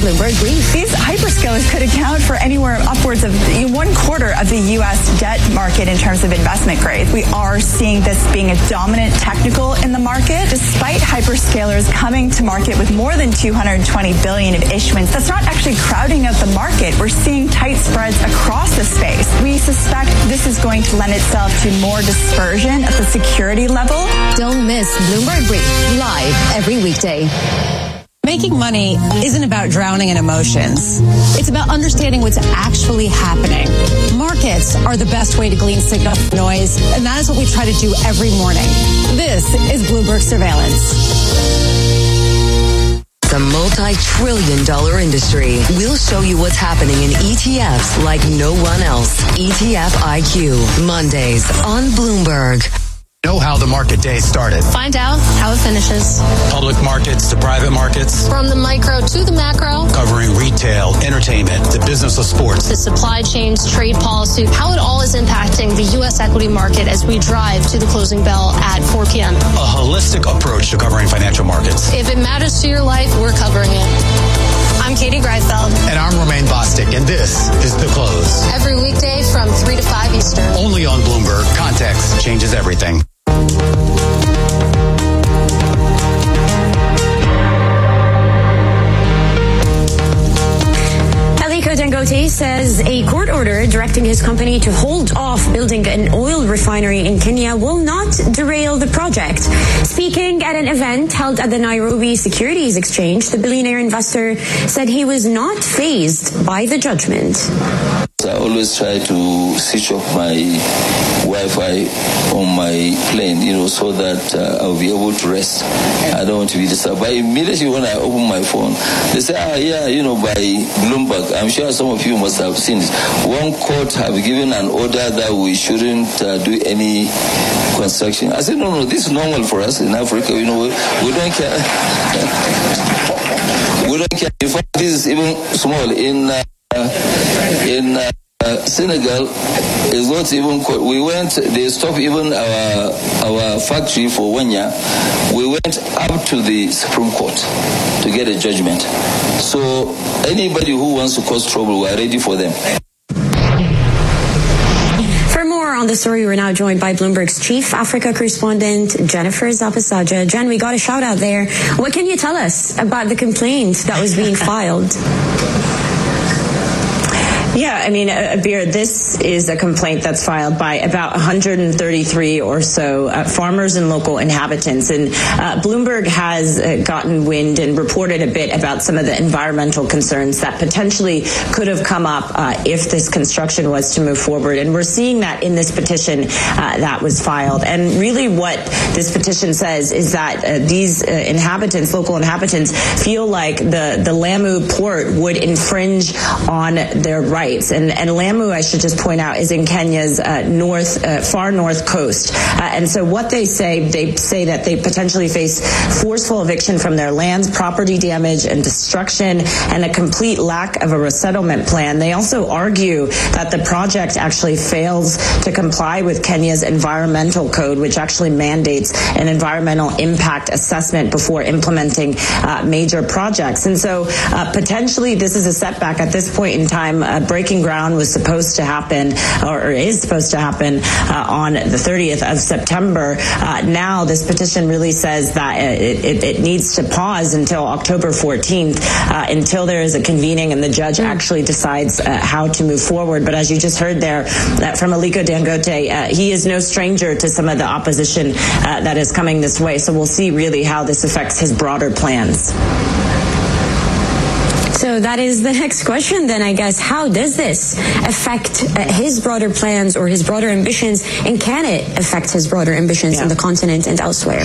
Bloomberg Brief. These hyperscalers could account for anywhere upwards of 1/4 of the U.S. debt market in terms of investment grade. We are seeing this being a dominant technical in the market, despite hyperscalers coming to market with more than $220 billion of issuance. That's not actually crowding out the market. We're seeing tight spreads across the space. We suspect this is going to lend itself to more dispersion at the security level. Don't miss Bloomberg Brief, live every weekday. Making money isn't about drowning in emotions. It's about understanding what's actually happening. Markets are the best way to glean signal from noise, and that is what we try to do every morning. This is Bloomberg Surveillance. The multi-trillion-dollar industry. We'll show you what's happening in ETFs like no one else. ETF IQ, Mondays on Bloomberg. Know how the market day started. Find out how it finishes. Public markets to private markets. From the micro to the macro. Covering retail, entertainment, the business of sports. The supply chains, trade policy, how it all is impacting the U.S. equity market as we drive to the closing bell at 4 p.m. A holistic approach to covering financial markets. If it matters to your life, we're covering it. I'm Katie Greifeld. And I'm Romaine Bostic, and this is The Close. Every weekday from 3 to 5 Eastern. Only on Bloomberg. Context changes everything. Aliko Dangote says a court order directing his company to hold off building an oil refinery in Kenya will not derail the project. Speaking at an event held at the Nairobi Securities Exchange, the billionaire investor said he was not fazed by the judgment. I always try to switch off my Wi-Fi on my plane, so that I'll be able to rest. I don't want to be disturbed. But immediately when I open my phone, they say, by Bloomberg. I'm sure some of you must have seen this. One court have given an order that we shouldn't do any construction. I said, no, this is normal for us in Africa. We don't care. We don't care. In fact, this is even small. In Senegal, is not even. We went. They stopped even our factory for 1 year. We went up to the Supreme Court to get a judgment. So anybody who wants to cause trouble, we are ready for them. For more on the story, we're now joined by Bloomberg's chief Africa correspondent, Jennifer Zapasaja. Jen, we got a shout out there. What can you tell us about the complaint that was being filed? Yeah, Abir, this is a complaint that's filed by about 133 or so farmers and local inhabitants. And Bloomberg has gotten wind and reported a bit about some of the environmental concerns that potentially could have come up if this construction was to move forward. And we're seeing that in this petition that was filed. And really what this petition says is that these inhabitants, local inhabitants, feel like the Lamu port would infringe on their rights. And Lamu, I should just point out, is in Kenya's far north coast. And so what they say that they potentially face forceful eviction from their lands, property damage and destruction, and a complete lack of a resettlement plan. They also argue that the project actually fails to comply with Kenya's environmental code, which actually mandates an environmental impact assessment before implementing major projects. And so potentially this is a setback at this point in time. Breaking ground was supposed to happen, or is supposed to happen, on the 30th of September. Now this petition really says that it needs to pause until October 14th, until there is a convening and the judge actually decides how to move forward. But as you just heard there from Aliko Dangote, he is no stranger to some of the opposition that is coming this way. So we'll see really how this affects his broader plans. So that is the next question then, I guess. How does this affect his broader plans or his broader ambitions? And can it affect his broader ambitions in the continent and elsewhere?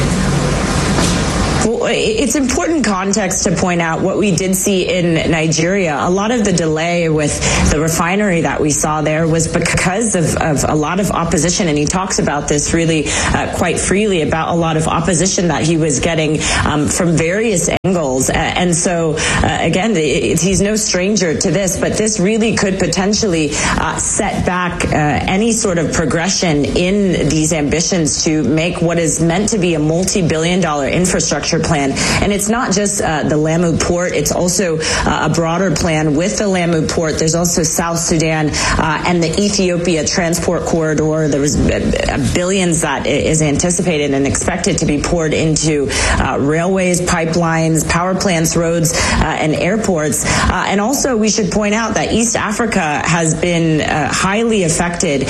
Well, it's important context to point out what we did see in Nigeria. A lot of the delay with the refinery that we saw there was because of a lot of opposition, and he talks about this really quite freely about a lot of opposition that he was getting from various angles. And so, again, he's no stranger to this, but this really could potentially set back any sort of progression in these ambitions to make what is meant to be a multi-billion-dollar infrastructure plan plan. And it's not just the Lamu port. It's also a broader plan with the Lamu port. There's also South Sudan and the Ethiopia transport corridor. There was billions that is anticipated and expected to be poured into railways, pipelines, power plants, roads, and airports. And also we should point out that East Africa has been highly affected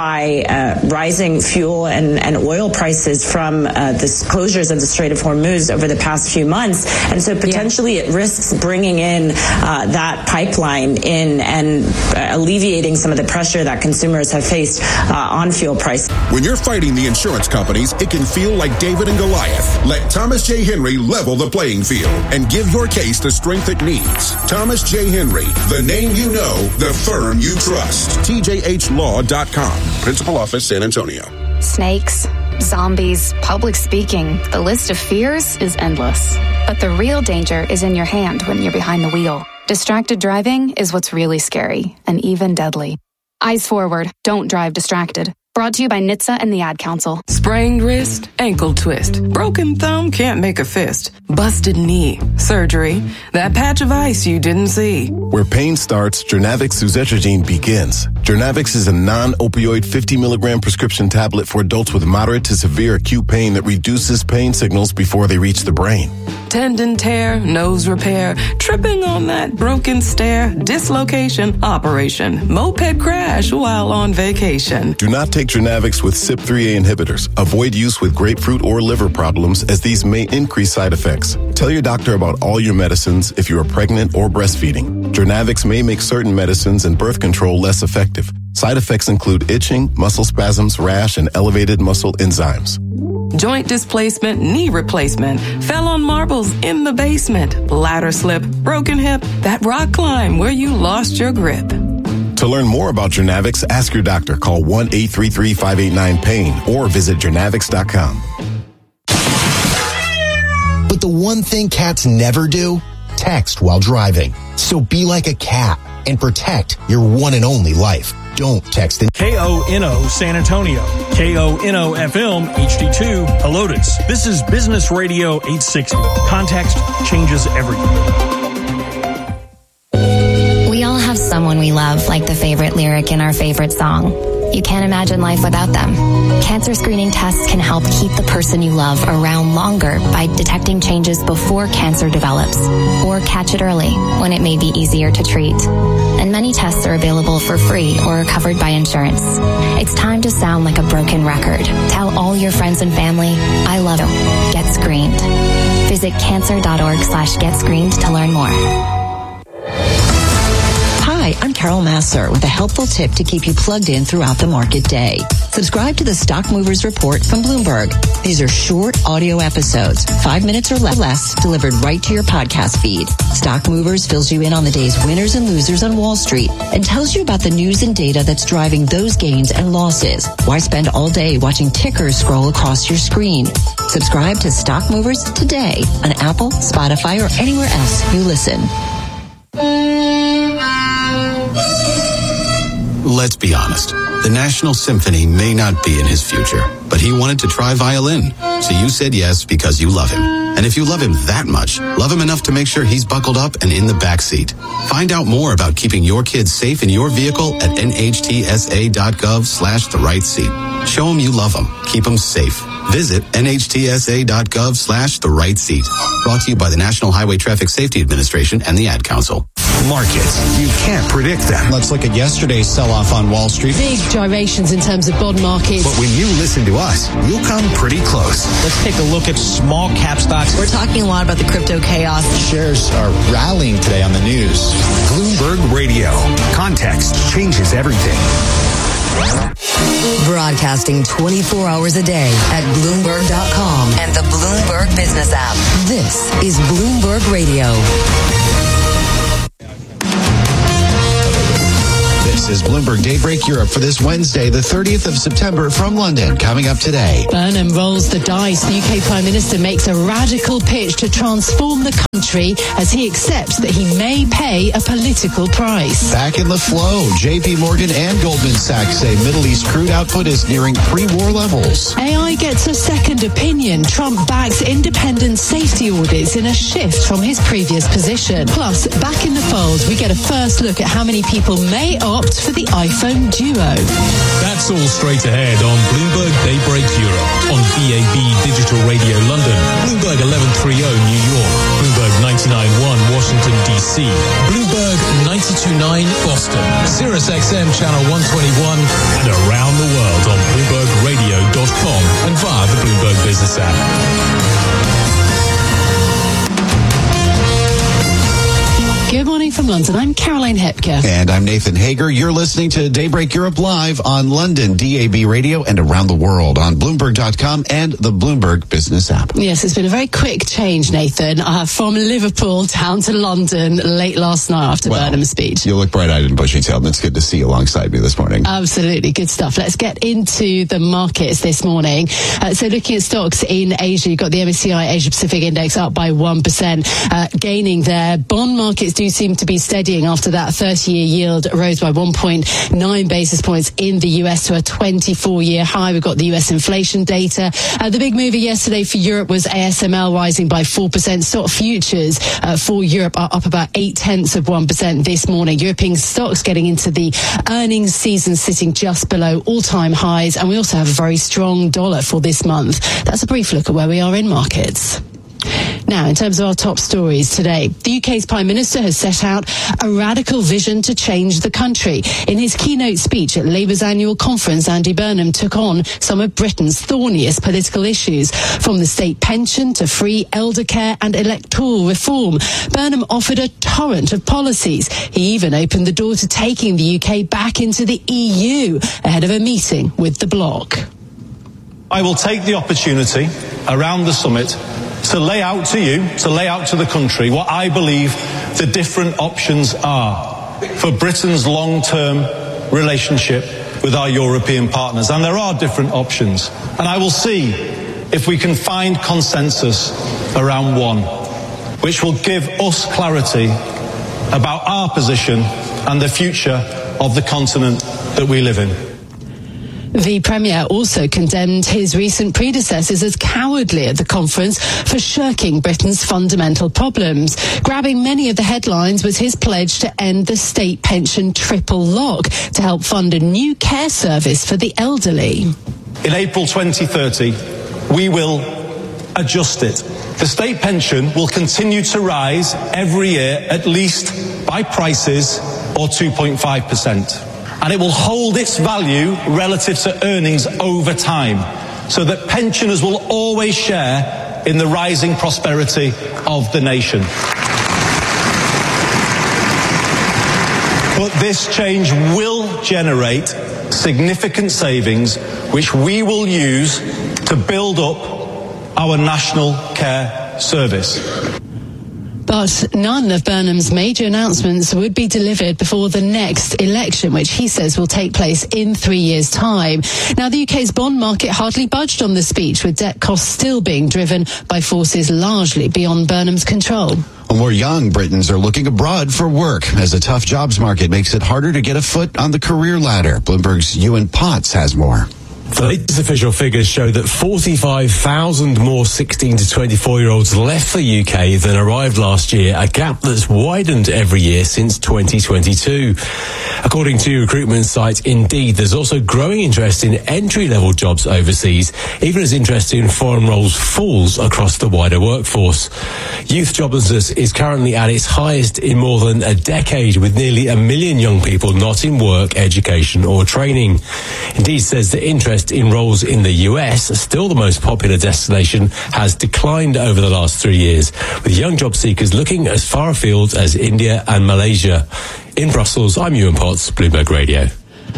by rising fuel and oil prices from the closures of the Strait of Hormuz over the past few months. And so potentially it risks bringing in that pipeline in and alleviating some of the pressure that consumers have faced on fuel prices. When you're fighting the insurance companies, it can feel like David and Goliath. Let Thomas J. Henry level the playing field and give your case the strength it needs. Thomas J. Henry, the name you know, the firm you trust. TJHLaw.com. Principal Office, San Antonio. Snakes, zombies, public speaking. The list of fears is endless. But the real danger is in your hand when you're behind the wheel. Distracted driving is what's really scary and even deadly. Eyes forward. Don't drive distracted. Brought to you by NHTSA and the Ad Council. Sprained wrist, ankle twist. Broken thumb, can't make a fist. Busted knee, surgery. That patch of ice you didn't see. Where pain starts, Jernavix suzetrigine begins. Jernavix is a non-opioid 50-milligram prescription tablet for adults with moderate to severe acute pain that reduces pain signals before they reach the brain. Tendon tear, nose repair, tripping on that broken stair, dislocation, operation, moped crash while on vacation. Do not take Jernavix with CYP3A inhibitors. Avoid use with grapefruit or liver problems as these may increase side effects. Tell your doctor about all your medicines if you are pregnant or breastfeeding. Jernavix may make certain medicines and birth control less effective. Side effects include itching, muscle spasms, rash, and elevated muscle enzymes. Joint displacement, knee replacement, fell on marbles in the basement, ladder slip, broken hip, that rock climb where you lost your grip. To learn more about Jernavix, ask your doctor. Call 1-833-589-PAIN or visit Jernavix.com. But the one thing cats never do? Text while driving. So be like a cat and protect your one and only life. Don't text in. KONO San Antonio. KONO FM HD2 Helotes. This is Business Radio 860. Context changes everything. We all have someone we love, like the favorite lyric in our favorite song. You can't imagine life without them. Cancer screening tests can help keep the person you love around longer by detecting changes before cancer develops, or catch it early when it may be easier to treat. And many tests are available for free or are covered by insurance. It's time to sound like a broken record. Tell all your friends and family, I love you. Get screened. Visit cancer.org/getscreened to learn more. Hi, I'm Carol Masser with a helpful tip to keep you plugged in throughout the market day. Subscribe to the Stock Movers Report from Bloomberg. These are short audio episodes, 5 minutes or less, delivered right to your podcast feed. Stock Movers fills you in on the day's winners and losers on Wall Street and tells you about the news and data that's driving those gains and losses. Why spend all day watching tickers scroll across your screen? Subscribe to Stock Movers today on Apple, Spotify, or anywhere else you listen. Let's be honest. The National Symphony may not be in his future, but he wanted to try violin. So you said yes because you love him. And if you love him that much, love him enough to make sure he's buckled up and in the back seat. Find out more about keeping your kids safe in your vehicle at nhtsa.gov/the-right-seat. Show him you love him. Keep him safe. Visit nhtsa.gov/the-right-seat. Brought to you by the National Highway Traffic Safety Administration and the Ad Council. Markets. You can't predict them. Let's look at yesterday's sell-off on Wall Street. Big gyrations in terms of bond markets. But when you listen to us, you'll come pretty close. Let's take a look at small cap stocks. We're talking a lot about the crypto chaos. Shares are rallying today on the news. Bloomberg Radio. Context changes everything. Broadcasting 24 hours a day at Bloomberg.com and the Bloomberg Business app. This is Bloomberg Radio. This This is Bloomberg Daybreak Europe for this Wednesday, the 30th of September from London. Coming up today. Burnham rolls the dice. The UK Prime Minister makes a radical pitch to transform the country as he accepts that he may pay a political price. Back in the flow, JP Morgan and Goldman Sachs say Middle East crude output is nearing pre-war levels. AI gets a second opinion. Trump backs independent safety audits in a shift from his previous position. Plus, back in the fold, we get a first look at how many people may opt for the iPhone Duo. That's all straight ahead on Bloomberg Daybreak Europe on BAB Digital Radio London, Bloomberg 1130 New York, Bloomberg 99.1 Washington DC, Bloomberg 92.9 Boston, Sirius XM Channel 121, and around the world on BloombergRadio.com and via the Bloomberg Business app. Good morning from London. I'm Caroline Hepker. And I'm Nathan Hager. You're listening to Daybreak Europe live on London, DAB Radio, and around the world on Bloomberg.com and the Bloomberg Business app. Yes, it's been a very quick change, Nathan, from Liverpool down to London late last night after Burnham's speech. You look bright-eyed and bushy-tailed, and it's good to see you alongside me this morning. Absolutely. Good stuff. Let's get into the markets this morning. So looking at stocks in Asia, you've got the MSCI Asia Pacific Index up by 1%, gaining there. Bond markets do seem to be steadying after that 30-year yield rose by 1.9 basis points in the US to a 24-year high. We've got the US inflation data. The big mover yesterday for Europe was ASML rising by 4%. Stock futures for Europe are up about 0.8% this morning. European stocks getting into the earnings season sitting just below all-time highs. And we also have a very strong dollar for this month. That's a brief look at where we are in markets. Now, in terms of our top stories today, the UK's Prime Minister has set out a radical vision to change the country. In his keynote speech at Labour's annual conference, Andy Burnham took on some of Britain's thorniest political issues, from the state pension to free elder care and electoral reform. Burnham offered a torrent of policies. He even opened the door to taking the UK back into the EU ahead of a meeting with the bloc. I will take the opportunity around the summit to lay out to you, to lay out to the country what I believe the different options are for Britain's long-term relationship with our European partners. And there are different options. And I will see if we can find consensus around one, which will give us clarity about our position and the future of the continent that we live in. The Premier also condemned his recent predecessors as cowardly at the conference for shirking Britain's fundamental problems. Grabbing many of the headlines was his pledge to end the state pension triple lock to help fund a new care service for the elderly. In April 2030, we will adjust it. The state pension will continue to rise every year, at least by prices or 2.5%. And it will hold its value relative to earnings over time, so that pensioners will always share in the rising prosperity of the nation. But this change will generate significant savings, which we will use to build up our national care service. But none of Burnham's major announcements would be delivered before the next election, which he says will take place in 3 years' time. Now, the UK's bond market hardly budged on the speech, with debt costs still being driven by forces largely beyond Burnham's control. More young Britons are looking abroad for work as a tough jobs market makes it harder to get a foot on the career ladder. Bloomberg's Ewan Potts has more. The latest official figures show that 45,000 more 16 to 24-year-olds left the UK than arrived last year, a gap that's widened every year since 2022. According to recruitment site Indeed, there's also growing interest in entry-level jobs overseas, even as interest in foreign roles falls across the wider workforce. Youth joblessness is currently at its highest in more than a decade, with nearly 1 million young people not in work, education or training. Indeed says that interest in roles in the US, still the most popular destination, has declined over the last 3 years, with young job seekers looking as far afield as India and Malaysia. In Brussels, I'm Ewan Potts, Bloomberg Radio.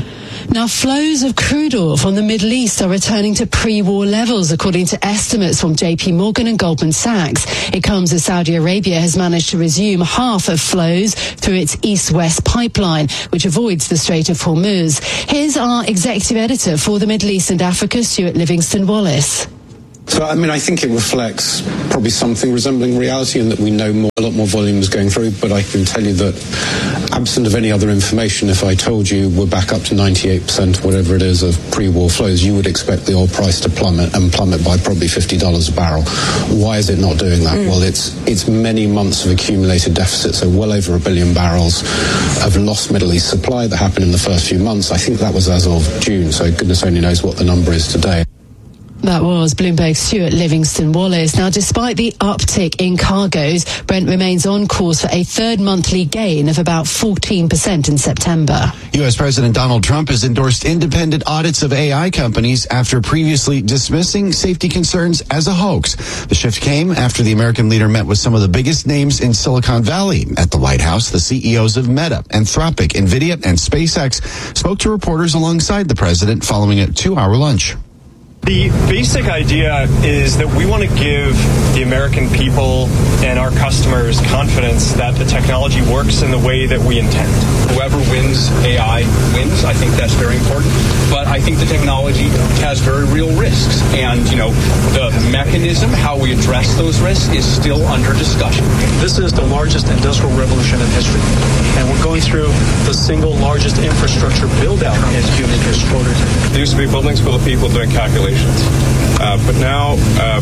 Now, flows of crude oil from the Middle East are returning to pre-war levels, according to estimates from JP Morgan and Goldman Sachs. It comes as Saudi Arabia has managed to resume half of flows through its east-west pipeline, which avoids the Strait of Hormuz. Here's our executive editor for the Middle East and Africa, Stuart Livingston-Wallace. So, I think it reflects probably something resembling reality in that we know a lot more volumes going through, but I can tell you that absent of any other information, if I told you we're back up to 98%, whatever it is, of pre-war flows, you would expect the oil price to plummet by probably $50 a barrel. Why is it not doing that? Well, it's many months of accumulated deficit, so well over 1 billion barrels of lost Middle East supply that happened in the first few months. I think that was as of June, so goodness only knows what the number is today. That was Bloomberg's Stuart Livingston-Wallace. Now, despite the uptick in cargoes, Brent remains on course for a third monthly gain of about 14% in September. U.S. President Donald Trump has endorsed independent audits of AI companies after previously dismissing safety concerns as a hoax. The shift came after the American leader met with some of the biggest names in Silicon Valley. At the White House, the CEOs of Meta, Anthropic, NVIDIA, and SpaceX spoke to reporters alongside the president following a 2-hour lunch. The basic idea is that we want to give the American people and our customers confidence that the technology works in the way that we intend. Whoever wins AI wins. I think that's very important. But I think the technology has very real risks. And, the mechanism, how we address those risks, is still under discussion. This is the largest industrial revolution in history. And we're going through the single largest infrastructure build-out in human history. There used to be buildings full of people doing calculations. But now,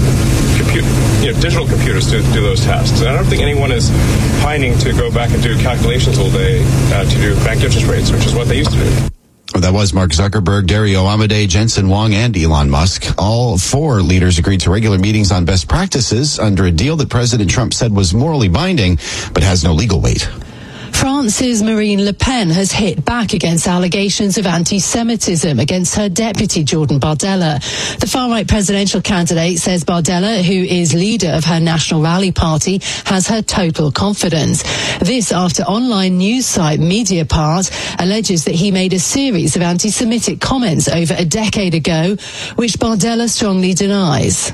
digital computers do those tasks. And I don't think anyone is pining to go back and do calculations all day to do bank interest rates, which is what they used to do. That was Mark Zuckerberg, Dario Amodei, Jensen Huang, and Elon Musk. All 4 leaders agreed to regular meetings on best practices under a deal that President Trump said was morally binding, but has no legal weight. France's Marine Le Pen has hit back against allegations of anti-Semitism against her deputy, Jordan Bardella. The far-right presidential candidate says Bardella, who is leader of her National Rally Party, has her total confidence. This after online news site Mediapart alleges that he made a series of anti-Semitic comments over a decade ago, which Bardella strongly denies.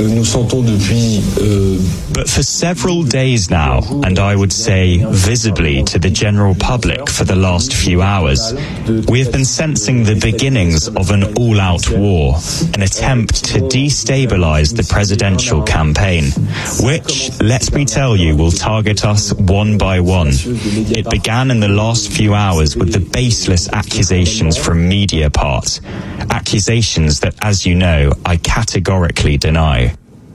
But for several days now, and I would say visibly to the general public for the last few hours, we have been sensing the beginnings of an all-out war, an attempt to destabilize the presidential campaign, which, let me tell you, will target us one by one. It began in the last few hours with the baseless accusations from Mediapart, accusations that, as you know, I categorically deny.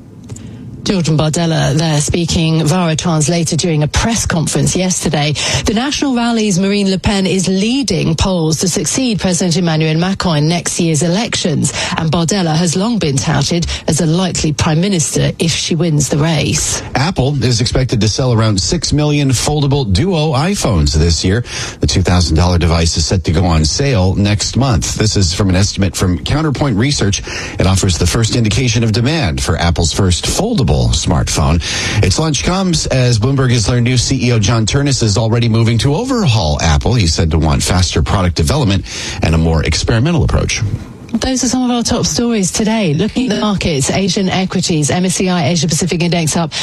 Jordan Bardella there speaking via a translator during a press conference yesterday. The National Rally's Marine Le Pen is leading polls to succeed President Emmanuel Macron in next year's elections, and Bardella has long been touted as a likely prime minister if she wins the race. Apple is expected to sell around 6 million foldable Duo iPhones this year. The $2,000 device is set to go on sale next month. This is from an estimate from Counterpoint Research. It offers the first indication of demand for Apple's first foldable smartphone. Its launch comes as Bloomberg has learned new CEO John Ternus is already moving to overhaul Apple. He's said to want faster product development and a more experimental approach. Those are some of our top stories today. Looking at the markets, Asian equities, MSCI Asia Pacific Index up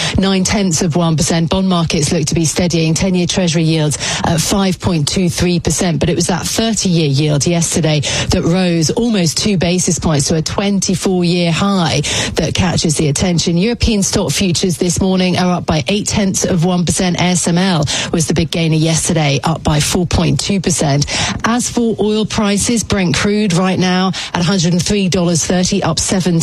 0.9%. Bond markets look to be steadying. 10-year Treasury yields at 5.23%. But it was that 30-year yield yesterday that rose almost 2 basis points to a 24-year high that catches the attention. European stock futures this morning are up by 0.8%. ASML was the big gainer yesterday, up by 4.2%. As for oil prices, Brent crude right now at $103.30, up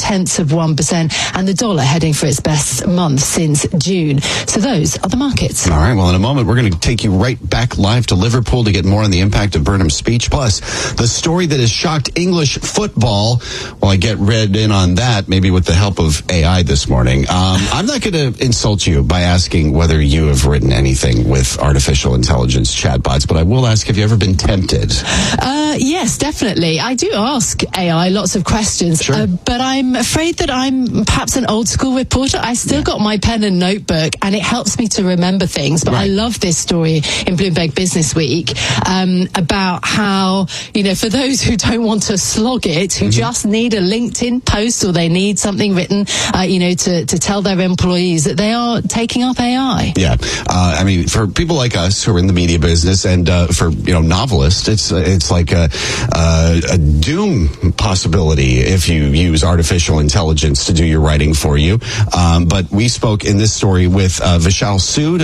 0.7%, and the dollar heading for its best month since June. So those are the markets. All right, well, in a moment, we're going to take you right back live to Liverpool to get more on the impact of Burnham's speech, plus the story that has shocked English football. Well, I get read in on that, maybe with the help of AI this morning. I'm not going to insult you by asking whether you have written anything with artificial intelligence chatbots, but I will ask, have you ever been tempted? Yes, definitely. I do ask AI AI, lots of questions. Sure. But I'm afraid that I'm perhaps an old school reporter. I still got my pen and notebook, and it helps me to remember things. But I love this story in Bloomberg Business Week about how, you know, for those who don't want to slog it, who just need a LinkedIn post or they need something written, you know, to tell their employees that they are taking up AI. Yeah. I mean, for people like us who are in the media business and for, you know, novelists, it's like a doom possibility if you use artificial intelligence to do your writing for you. But we spoke in this story with Vishal Sood